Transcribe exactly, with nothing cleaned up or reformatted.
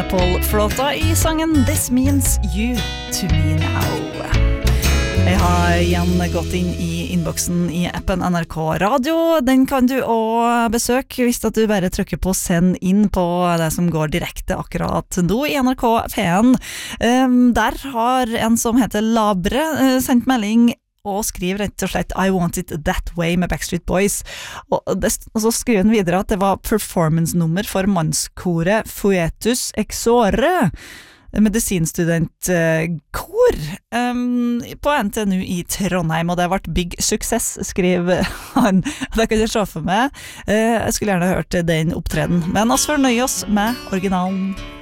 Paul-flåta i sangen This Means You to Me Now. Jeg har igjen gått inn i innboksen i appen N R K Radio. Den kan du også besøke hvis at du bare trykker på send inn på det som går direkte akkurat nå i N R K P1. Um, der har en som heter Labre uh, sendt melding og skriver rett og slett I Want It That Way med Backstreet Boys. Og, det, og så skriver han videre at det var performance-nummer for mannskoret Foetus Exore, medisinstudentkor um, på N T N U i Trondheim, og det har vært big success, skriver han. Det kan jeg se for meg. Uh, jeg skulle gjerne hørt den opptreden, men oss fornøyer oss med originalen.